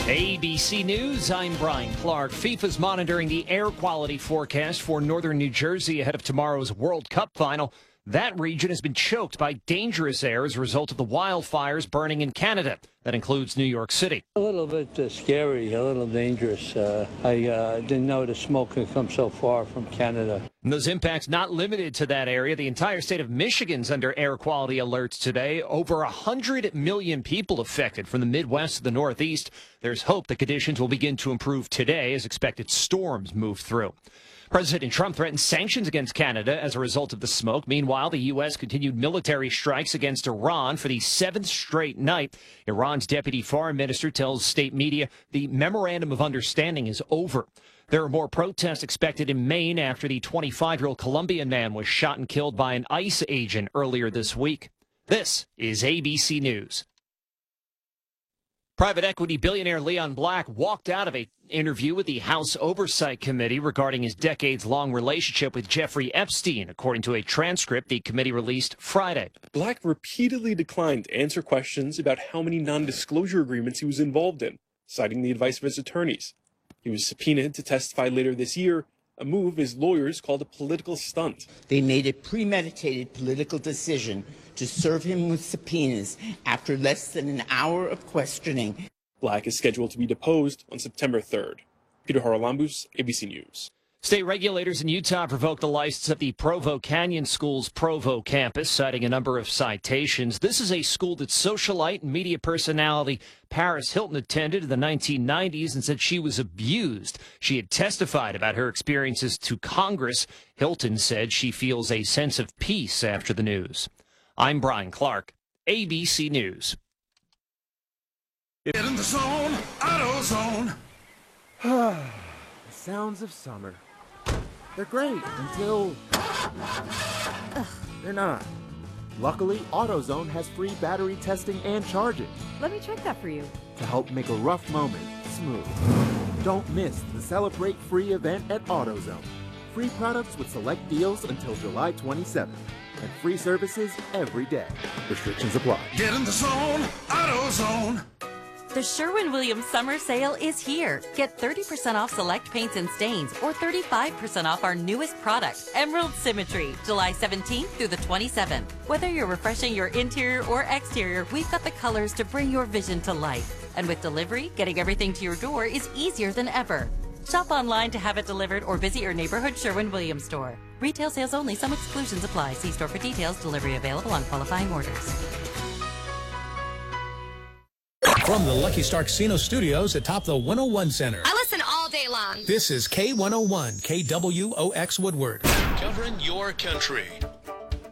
ABC News, I'm Brian Clark. FIFA's monitoring the air quality forecast for northern New Jersey ahead of tomorrow's World Cup final. That region has been choked by dangerous air as a result of the wildfires burning in Canada. That includes New York City. A little bit scary, a little dangerous. I didn't know the smoke could come so far from Canada. And those impacts not limited to that area. The entire state of Michigan's under air quality alerts today. Over 100 million people affected from the Midwest to the Northeast. There's hope the conditions will begin to improve today as expected storms move through. President Trump threatened sanctions against Canada as a result of the smoke. Meanwhile, the U.S. continued military strikes against Iran for the seventh straight night. Iran's deputy foreign minister tells state media the memorandum of understanding is over. There are more protests expected in Maine after the 25-year-old Colombian man was shot and killed by an ICE agent earlier this week. This is ABC News. Private equity billionaire Leon Black walked out of an interview with the House Oversight Committee regarding his decades-long relationship with Jeffrey Epstein, according to a transcript the committee released Friday. Black repeatedly declined to answer questions about how many non-disclosure agreements he was involved in, citing the advice of his attorneys. He was subpoenaed to testify later this year, a move his lawyers called a political stunt. They made a premeditated political decision to serve him with subpoenas after less than an hour of questioning. Black is scheduled to be deposed on September 3rd. Peter Haralambous, ABC News. State regulators in Utah revoked the license of the Provo Canyon School's Provo campus, citing a number of citations. This is a school that socialite and media personality Paris Hilton attended in the 1990s and said she was abused. She had testified about her experiences to Congress. Hilton said she feels a sense of peace after the news. I'm Brian Clark, ABC News. Get in the zone, AutoZone. The sounds of summer. They're great until they're not. Luckily, AutoZone has free battery testing and charging Let me check that for you. to help make a rough moment smooth. Don't miss the Celebrate Free event at AutoZone. Free products with select deals until July 27th. And free services every day. Restrictions apply. Get in the zone, AutoZone. The Sherwin-Williams summer sale is here. Get 30% off select paints and stains or 35% off our newest product, Emerald Symmetry, July 17th through the 27th. Whether you're refreshing your interior or exterior, we've got the colors to bring your vision to life. And with delivery, getting everything to your door is easier than ever. Shop online to have it delivered or visit your neighborhood Sherwin-Williams store. Retail sales only. Some exclusions apply. See store for details. Delivery available on qualifying orders. From the Lucky Star Casino Studios atop the 101 Center. I listen all day long. This is K101, KWOX Woodward. Covering your country.